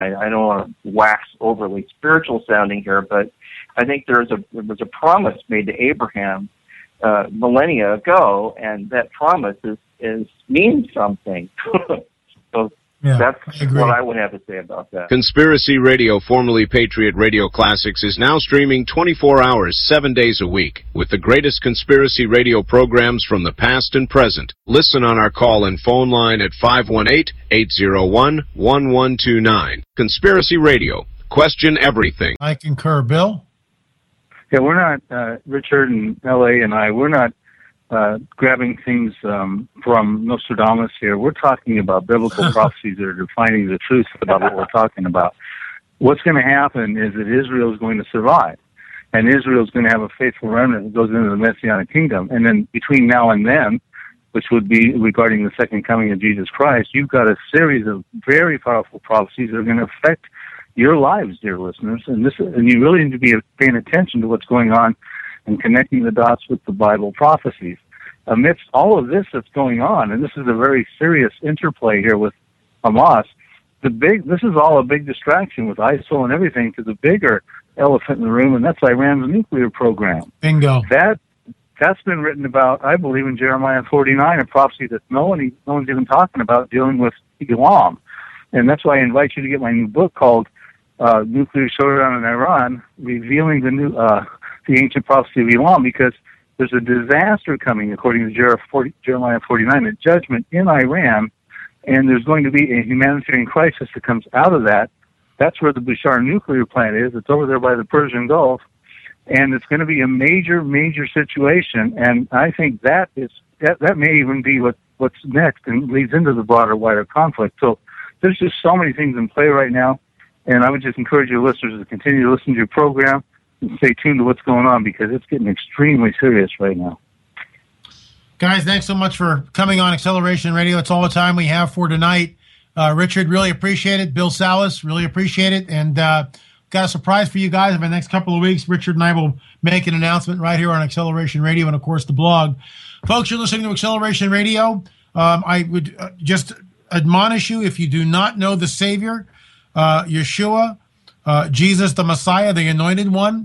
I don't want to wax overly spiritual sounding here, but I think there was a promise made to Abraham millennia ago, and that promise means something. So that's what I would have to say about that. Conspiracy Radio, formerly Patriot Radio Classics, is now streaming 24 hours, 7 days a week, with the greatest conspiracy radio programs from the past and present. Listen on our call and phone line at 518-801-1129. Conspiracy Radio. Question everything. I concur. Bill? Yeah, we're not, Richard and L.A. and I, we're not grabbing things from Nostradamus here. We're talking about biblical prophecies that are defining the truth about what we're talking about. What's going to happen is that Israel is going to survive, and Israel is going to have a faithful remnant that goes into the Messianic kingdom. And then between now and then, which would be regarding the second coming of Jesus Christ, you've got a series of very powerful prophecies that are going to affect your lives, dear listeners. And you really need to be paying attention to what's going on and connecting the dots with the Bible prophecies. Amidst all of this that's going on, and this is a very serious interplay here with Hamas, this is all a big distraction with ISIL and everything to the bigger elephant in the room, and that's Iran's nuclear program. Bingo. That's been written about, I believe, in Jeremiah 49, a prophecy that no one's even talking about, dealing with Elam. And that's why I invite you to get my new book called Nuclear Showdown in Iran, revealing the ancient prophecy of Elam, because there's a disaster coming, according to Jeremiah 49, a judgment in Iran, and there's going to be a humanitarian crisis that comes out of that. That's where the Bushehr nuclear plant is. It's over there by the Persian Gulf, and it's going to be a major, major situation, and I think that may even be what's next and leads into the broader, wider conflict. So there's just so many things in play right now, and I would just encourage your listeners to continue to listen to your program and stay tuned to what's going on, because it's getting extremely serious right now. Guys, thanks so much for coming on Acceleration Radio. It's all the time we have for tonight. Richard, really appreciate it. Bill Salus, really appreciate it. And got a surprise for you guys in the next couple of weeks. Richard and I will make an announcement right here on Acceleration Radio and, of course, the blog. Folks, you're listening to Acceleration Radio. I would just admonish you, if you do not know the Savior, Yeshua, Jesus the Messiah, the Anointed One,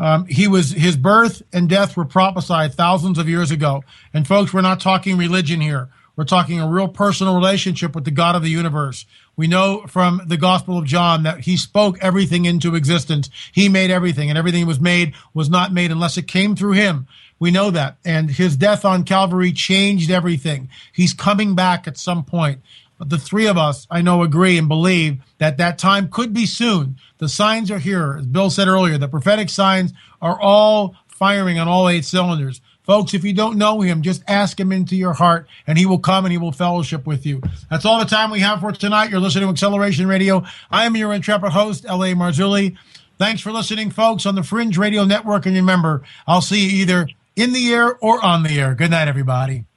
his birth and death were prophesied thousands of years ago. And folks, we're not talking religion here. We're talking a real personal relationship with the God of the universe. We know from the Gospel of John that he spoke everything into existence. He made everything, and everything was made was not made unless it came through him. We know that. And his death on Calvary changed everything. He's coming back at some point. But the three of us, I know, agree and believe that that time could be soon. The signs are here. As Bill said earlier, the prophetic signs are all firing on all 8 cylinders. Folks, if you don't know him, just ask him into your heart, and he will come and he will fellowship with you. That's all the time we have for tonight. You're listening to Acceleration Radio. I am your intrepid host, L.A. Marzulli. Thanks for listening, folks, on the Fringe Radio Network. And remember, I'll see you either in the air or on the air. Good night, everybody.